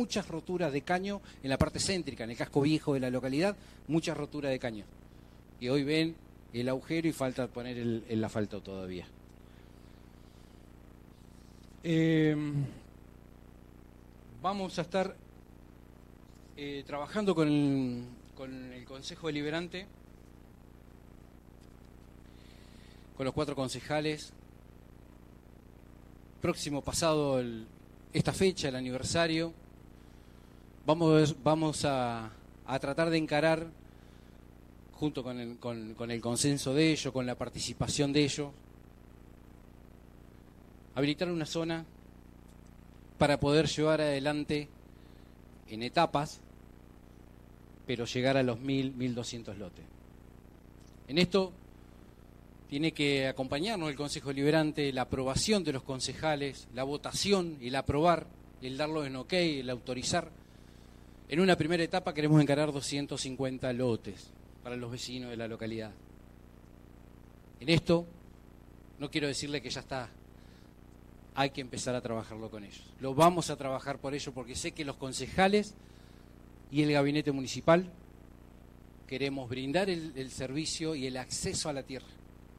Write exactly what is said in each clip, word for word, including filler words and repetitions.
muchas roturas de caño en la parte céntrica, en el casco viejo de la localidad, muchas roturas de caño. Y hoy ven el agujero y falta poner el, el asfalto todavía. Eh, vamos a estar eh, trabajando con el, con el Consejo Deliberante, con los cuatro concejales. Próximo pasado el, esta fecha, el aniversario, vamos, vamos a, a tratar de encarar, junto con el, con, con el consenso de ellos, con la participación de ellos, habilitar una zona para poder llevar adelante en etapas, pero llegar a los mil, mil doscientos lotes. En esto tiene que acompañarnos el Consejo Deliberante, la aprobación de los concejales, la votación, el aprobar, el darlo en ok, el autorizar. En una primera etapa queremos encarar doscientos cincuenta lotes para los vecinos de la localidad. En esto no quiero decirle que ya está, hay que empezar a trabajarlo con ellos. Lo vamos a trabajar por ello porque sé que los concejales y el gabinete municipal queremos brindar el, el servicio y el acceso a la tierra.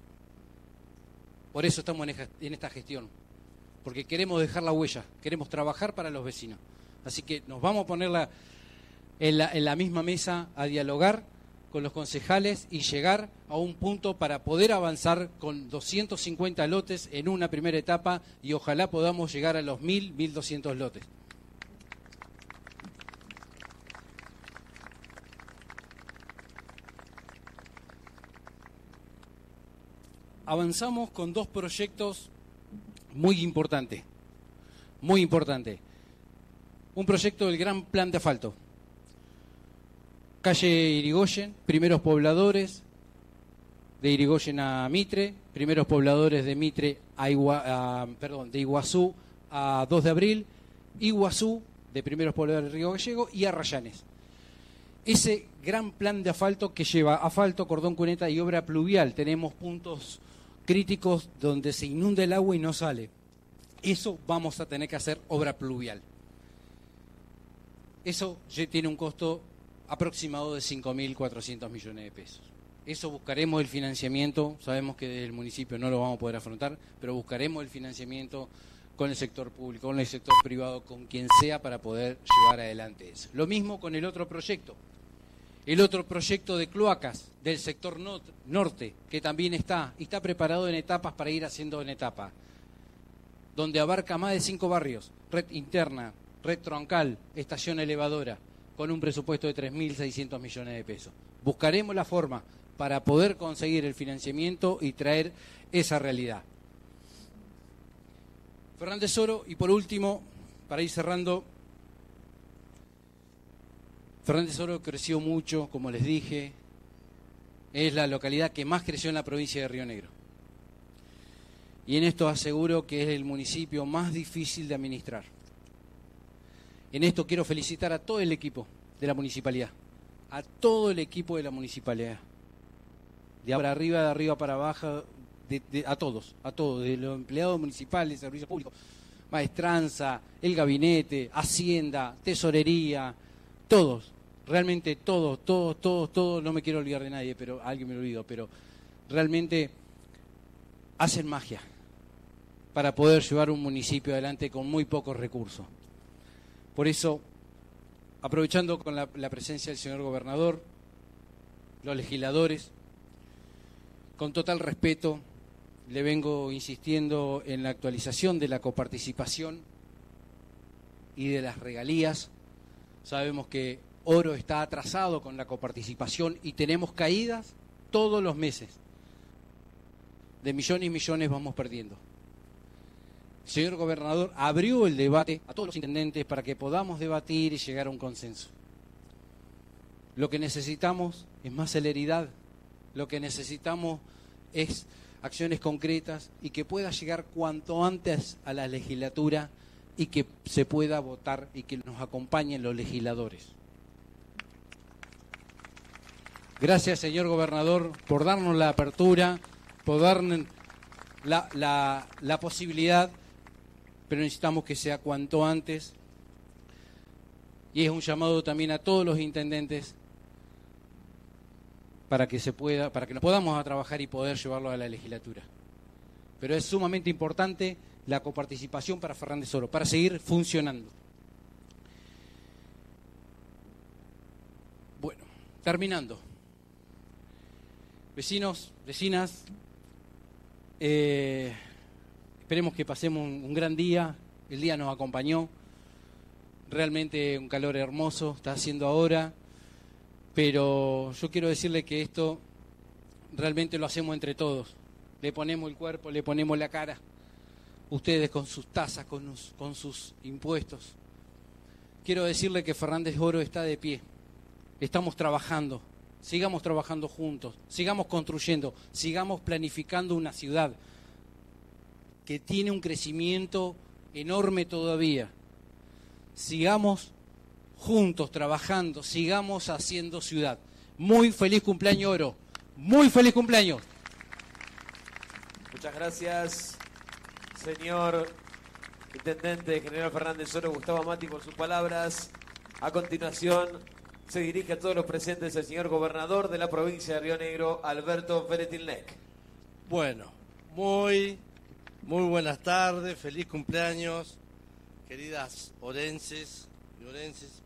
Por eso estamos en esta gestión, porque queremos dejar la huella, queremos trabajar para los vecinos. Así que nos vamos a poner la, en, la, en la misma mesa a dialogar con los concejales y llegar a un punto para poder avanzar con doscientos cincuenta lotes en una primera etapa y ojalá podamos llegar a los mil, mil doscientos lotes. Avanzamos con dos proyectos muy importantes, muy importantes. Un proyecto del Gran Plan de Asfalto. Calle Irigoyen, primeros pobladores de Irigoyen a Mitre, primeros pobladores de Mitre a, Igua, a perdón, de Iguazú a dos de abril, Iguazú de primeros pobladores de Río Gallego y Arrayanes. Ese gran plan de asfalto que lleva asfalto, cordón cuneta y obra pluvial. Tenemos puntos críticos donde se inunda el agua y no sale. Eso vamos a tener que hacer obra pluvial. Eso ya tiene un costo aproximado de cinco mil cuatrocientos millones de pesos. Eso buscaremos el financiamiento, sabemos que desde el municipio no lo vamos a poder afrontar, pero buscaremos el financiamiento con el sector público, con el sector privado, con quien sea para poder llevar adelante eso. Lo mismo con el otro proyecto. El otro proyecto de cloacas del sector not, norte, que también está, y está preparado en etapas para ir haciendo en etapas, donde abarca más de cinco barrios, red interna, red troncal, estación elevadora, con un presupuesto de tres mil seiscientos millones de pesos. Buscaremos la forma para poder conseguir el financiamiento y traer esa realidad. Fernández Oro, y por último, para ir cerrando, Fernández Oro creció mucho, como les dije, es la localidad que más creció en la provincia de Río Negro. Y en esto aseguro que es el municipio más difícil de administrar. En esto quiero felicitar a todo el equipo de la municipalidad, a todo el equipo de la municipalidad, de para arriba, de arriba para abajo, de, de, a todos, a todos, de los empleados municipales, servicios públicos, maestranza, el gabinete, hacienda, tesorería, todos. Realmente todos, todos, todos, todos, no me quiero olvidar de nadie, pero alguien me lo olvidó, pero realmente hacen magia para poder llevar un municipio adelante con muy pocos recursos. Por eso, aprovechando con la, la presencia del señor gobernador, los legisladores, con total respeto, le vengo insistiendo en la actualización de la coparticipación y de las regalías. Sabemos que Oro está atrasado con la coparticipación y tenemos caídas todos los meses. De millones y millones vamos perdiendo. El señor gobernador abrió el debate a todos los intendentes para que podamos debatir y llegar a un consenso. Lo que necesitamos es más celeridad, lo que necesitamos es acciones concretas y que pueda llegar cuanto antes a la legislatura y que se pueda votar y que nos acompañen los legisladores. Gracias, señor gobernador, por darnos la apertura, por darnos la, la, la posibilidad, pero necesitamos que sea cuanto antes. y es un llamado también a todos los intendentes para que se pueda, para que nos podamos a trabajar y poder llevarlo a la legislatura. Pero es sumamente importante la coparticipación para Fernández Oro, para seguir funcionando. Bueno, terminando. Vecinos, vecinas, eh, esperemos que pasemos un, un gran día. El día nos acompañó. Realmente un calor hermoso está haciendo ahora. Pero yo quiero decirle que esto realmente lo hacemos entre todos. Le ponemos el cuerpo, le ponemos la cara. Ustedes con sus tasas, con, los, con sus impuestos. Quiero decirle que Fernández Oro está de pie. Estamos trabajando. Sigamos trabajando juntos. Sigamos construyendo. Sigamos planificando una ciudad que tiene un crecimiento enorme todavía. Sigamos juntos trabajando. Sigamos haciendo ciudad. Muy feliz cumpleaños, Oro. Muy feliz cumpleaños. Muchas gracias, señor Intendente General Fernández Oro, Gustavo Amati, por sus palabras. A continuación, se dirige a todos los presentes el señor Gobernador de la provincia de Río Negro, Alberto Ferretilnec. Bueno, muy, muy buenas tardes, feliz cumpleaños, queridas orenses y orenses.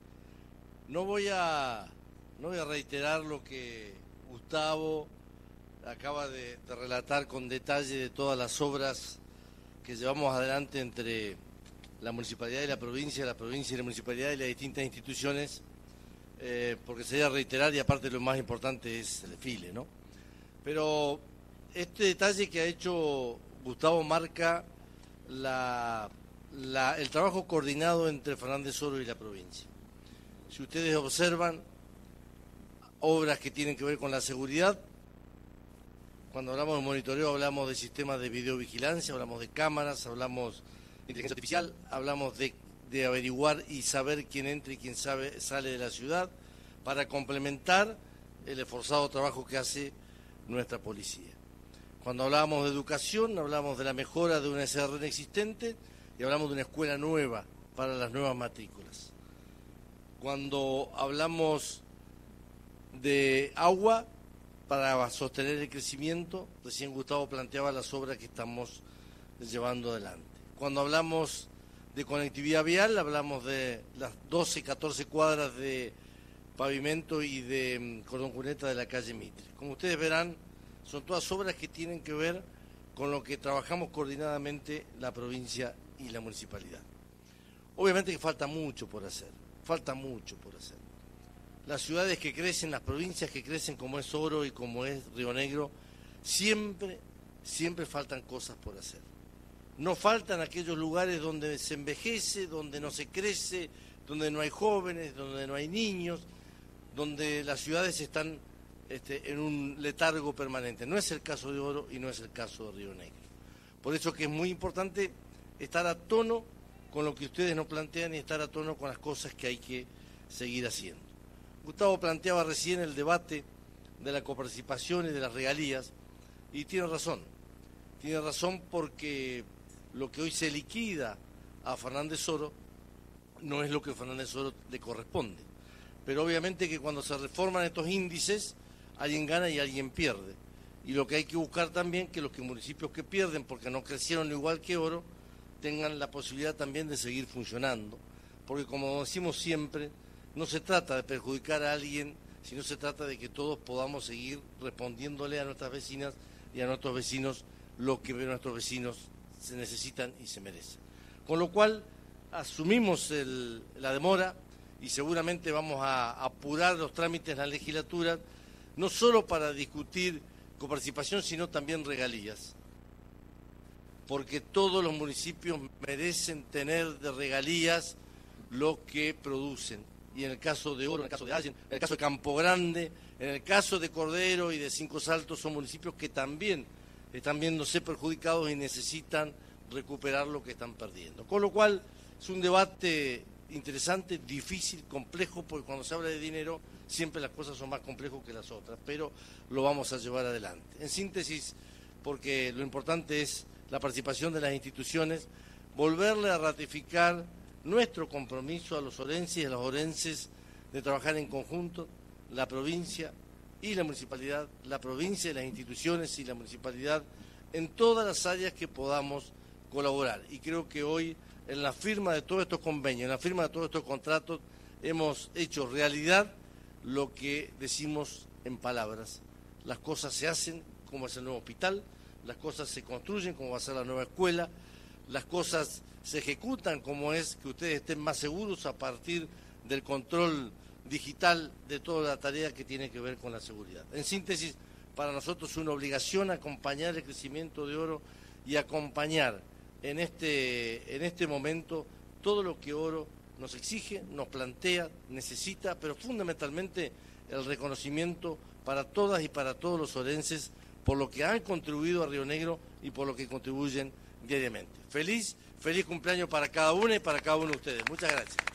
No voy a, no voy a reiterar lo que Gustavo acaba de, de relatar con detalle de todas las obras que llevamos adelante entre la municipalidad y la provincia, la provincia y la municipalidad y las distintas instituciones, eh, porque sería reiterar y aparte lo más importante es el desfile, ¿no? Pero este detalle que ha hecho Gustavo marca la, la, el trabajo coordinado entre Fernández Oro y la provincia. Si ustedes observan obras que tienen que ver con la seguridad, cuando hablamos de monitoreo hablamos de sistemas de videovigilancia, hablamos de cámaras, hablamos de inteligencia artificial, hablamos de, de averiguar y saber quién entra y quién sabe, sale de la ciudad para complementar el esforzado trabajo que hace nuestra policía. Cuando hablamos de educación, hablamos de la mejora de una S R N existente y hablamos de una escuela nueva para las nuevas matrículas. Cuando hablamos de agua, para sostener el crecimiento, recién Gustavo planteaba las obras que estamos llevando adelante. Cuando hablamos de conectividad vial, hablamos de las doce, catorce cuadras de pavimento y de cordón cuneta de la calle Mitre. Como ustedes verán, son todas obras que tienen que ver con lo que trabajamos coordinadamente la provincia y la municipalidad. Obviamente que falta mucho por hacer, falta mucho por hacer. Las ciudades que crecen, las provincias que crecen como es Oro y como es Río Negro, siempre, siempre faltan cosas por hacer. No faltan aquellos lugares donde se envejece, donde no se crece, donde no hay jóvenes, donde no hay niños, donde las ciudades están este, en un letargo permanente. No es el caso de Oro y no es el caso de Río Negro. Por eso que es muy importante estar a tono con lo que ustedes nos plantean y estar a tono con las cosas que hay que seguir haciendo. Gustavo planteaba recién el debate de la coparticipación y de las regalías, y tiene razón, tiene razón porque lo que hoy se liquida a Fernández Oro no es lo que a Fernández Oro le corresponde, pero obviamente que cuando se reforman estos índices, alguien gana y alguien pierde, y lo que hay que buscar también que los que municipios que pierden porque no crecieron igual que Oro, tengan la posibilidad también de seguir funcionando, porque como decimos siempre, no se trata de perjudicar a alguien, sino se trata de que todos podamos seguir respondiéndole a nuestras vecinas y a nuestros vecinos lo que nuestros vecinos se necesitan y se merecen. Con lo cual, asumimos el, la demora y seguramente vamos a apurar los trámites en la legislatura, no solo para discutir coparticipación, sino también regalías. Porque todos los municipios merecen tener de regalías lo que producen. Y en el caso de Oro, en el caso de Allen, en el caso de Campo Grande, en el caso de Cordero y de Cinco Saltos, son municipios que también están viéndose perjudicados y necesitan recuperar lo que están perdiendo. Con lo cual, es un debate interesante, difícil, complejo, porque cuando se habla de dinero, siempre las cosas son más complejas que las otras, pero lo vamos a llevar adelante. En síntesis, porque lo importante es la participación de las instituciones, volverle a ratificar nuestro compromiso a los orenses y a los orenses de trabajar en conjunto, la provincia y la municipalidad, la provincia y las instituciones y la municipalidad, en todas las áreas que podamos colaborar. Y creo que hoy, en la firma de todos estos convenios, en la firma de todos estos contratos, hemos hecho realidad lo que decimos en palabras. Las cosas se hacen, como es el nuevo hospital, las cosas se construyen, como va a ser la nueva escuela, las cosas se ejecutan, como es que ustedes estén más seguros a partir del control digital de toda la tarea que tiene que ver con la seguridad. En síntesis, para nosotros es una obligación acompañar el crecimiento de Oro y acompañar en este, en este momento todo lo que Oro nos exige, nos plantea, necesita, pero fundamentalmente el reconocimiento para todas y para todos los orenses por lo que han contribuido a Río Negro y por lo que contribuyen diariamente. Feliz, feliz cumpleaños para cada uno y para cada uno de ustedes. Muchas gracias.